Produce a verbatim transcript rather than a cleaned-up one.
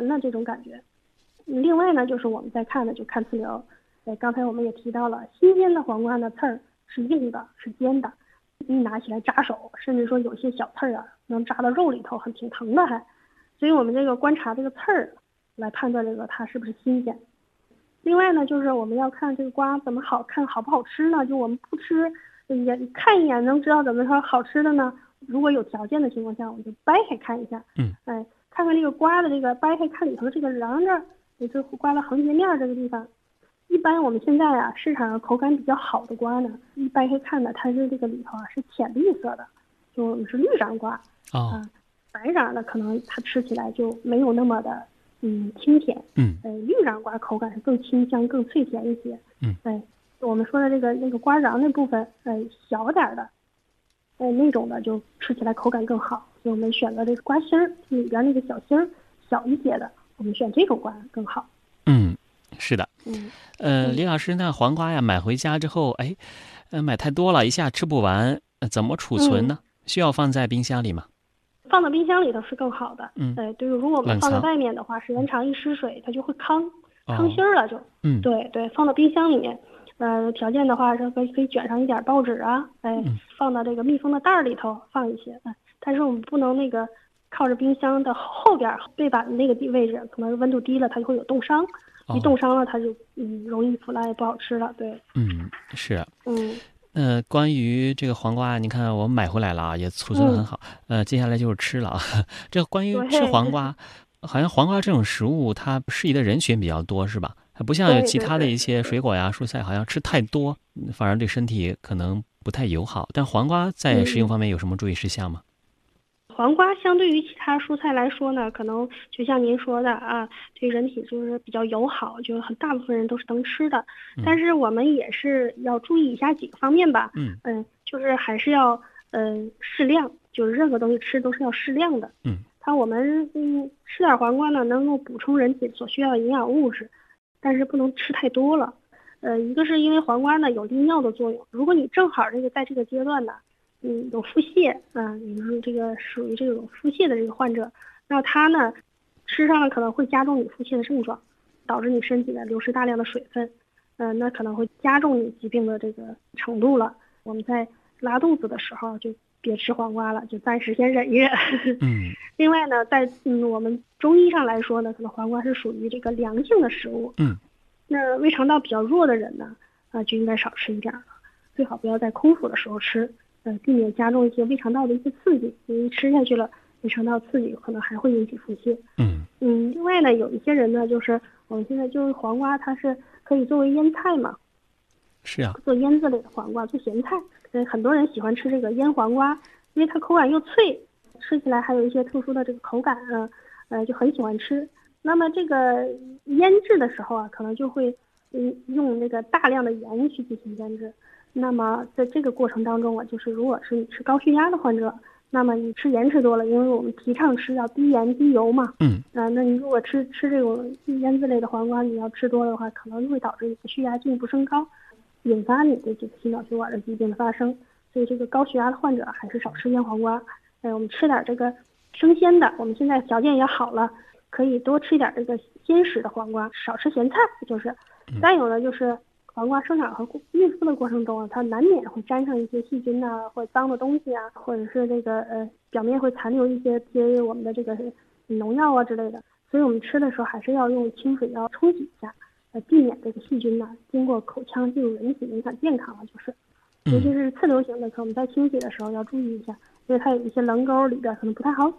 甜的这种感觉。另外呢，就是我们在看的就看刺流，呃，刚才我们也提到了，新鲜的黄瓜呢刺儿是硬的，是尖的，一拿起来扎手，甚至说有些小刺儿啊能扎到肉里头，很挺疼的还。所以我们这个观察这个刺儿来判断这个它是不是新鲜。另外呢，就是我们要看这个瓜怎么好看好不好吃呢？就我们不吃也看一眼能知道怎么说好吃的呢？如果有条件的情况下，我们就掰开看一下， 嗯， 哎，看看这个瓜的这个掰开看里头的这个瓤这儿，也就是瓜的横截面这个地方。一般我们现在啊，市场上口感比较好的瓜呢，一掰开看呢，它是这个里头啊是浅绿色的，就我们是绿瓤瓜， 哦， 啊，白瓤的可能它吃起来就没有那么的嗯清甜， 嗯， 呃，绿瓤瓜口感是更清香、更脆甜一些， 嗯， 哎，我们说的这个那个瓜瓤那部分，呃，小点的，呃，那种的就吃起来口感更好，所以我们选择这个瓜心儿里边那个小心儿小一些的，我们选这种瓜更好。 嗯，是的， 嗯， 呃， 嗯李老师，那黄瓜呀，买回家之后，哎，呃，买太多了，一下吃不完，呃怎么储存嗯， 呢？需要放在冰箱里吗？ 放到冰箱里头是更好的。 嗯， 呃，对，如果我们放在冷藏。 外面的话，时间长一失水，它就会糠糠哦， 芯儿了就。 嗯对对，放到冰箱里面，呃，条件的话是可以可以卷上一点报纸啊，哎， 嗯， 放到这个密封的袋儿里头放一些。哎，但是我们不能那个靠着冰箱的后边背板的那个地位置，可能温度低了它就会有冻伤，一哦， 冻伤了它就嗯容易腐烂不好吃了。对， 嗯，是。 嗯呃，关于这个黄瓜，你看我们买回来了啊，也储存的很嗯， 好。呃，接下来就是吃了啊。这个关于吃黄对瓜，好像黄瓜这种食物，它适宜的人群比较多，是吧？它不像有对对其他的一对对对， 些水果呀、蔬菜，好像吃太多，嗯反而对身体可能不太友好。但黄瓜在食用嗯嗯。 方面有什么注意事项吗？ 黄瓜相对于其他蔬菜来说呢，可能就像您说的啊，对人体就是比较友好，就很大部分人都是能吃的。但嗯是我们也是要注意以下几个方面吧， 嗯嗯，就是还是要嗯适量，就是任何东西吃都是要适量的。 嗯它我们嗯吃点黄瓜呢，能够补充人体所需要的营养物质，但是不能吃太多了。呃，一个是因为黄瓜呢有利尿的作用，如果你正好这个在这个阶段呢。嗯，有腹泻啊，你是这个属于这种腹泻的这个患者，那他呢吃上了可能会加重你腹泻的症状，导致你身体呢流失大量的水分，嗯、呃，那可能会加重你疾病的这个程度了。我们在拉肚子的时候就别吃黄瓜了，就暂时先忍一忍。 嗯另外呢，在嗯我们中医上来说呢，可能黄瓜是属于这个凉性的食物， 嗯那胃肠道比较弱的人呢，啊、就应该少吃一点了，最好不要在空腹的时候吃。呃，避免加重一些胃肠道的一些刺激，因为吃下去了，胃肠道刺激可能还会引起腹泻。 嗯， 嗯，另外呢，有一些人呢，就是我们现在就是黄瓜，它是可以作为腌菜嘛， 是啊。 做腌制类的黄瓜，做咸菜。呃，很多人喜欢吃这个腌黄瓜，因为它口感又脆，吃起来还有一些特殊的这个口感啊，呃，就很喜欢吃。那么这个腌制的时候啊，可能就会嗯用那个大量的盐去进行腌制。那么在这个过程当中啊，就是如果是你是高血压的患者，那么你吃盐吃多了，因为我们提倡吃要低盐低油嘛， 嗯啊、那你如果吃吃这种腌制类的黄瓜，你要吃多的话，可能会导致你的血压进一步升高，引发你的这个心脑血管的疾病的发生。所以这个高血压的患者还是少吃腌黄瓜。哎，我们吃点这个生鲜的，我们现在条件也好了，可以多吃一点这个鲜食的黄瓜，少吃咸菜，就是。再有呢，就是黄瓜生长和孕妇的过程中啊，它难免会沾上一些细菌呐、或者脏的东西啊，或者是这个呃表面会残留一些些我们的这个农药啊之类的，所以我们吃的时候还是要用清水要冲洗一下，呃，避免这个细菌呐、经过口腔进入人体影响健康了，就是，尤其嗯。 是次流行的，可我们在清洗的时候要注意一下，因为它有一些棱沟里边可能不太好洗。